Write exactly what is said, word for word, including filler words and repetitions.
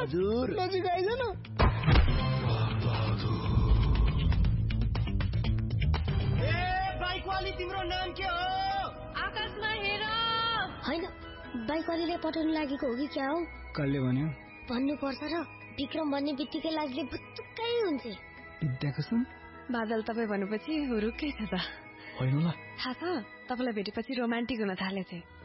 हजुर नजिक आइज न। ए बाइकवाली तिम्रो नाम के हो? आकाशमा हेर। हैन बाइकवालीले पठाउनु लागेको हो कि क्या हो? कसले भन्यो? भन्नु पर्छ र विक्रम भन्ने बित्तिकै लाग्ले भुत्तुकै हुन्छ। विद्या कसम बादल तपाईँ भनेपछि हुरुकै छ त। होइन ल थाहा छ तपाईँलाई भेटेपछि रोमान्टिक हुन थालेछ।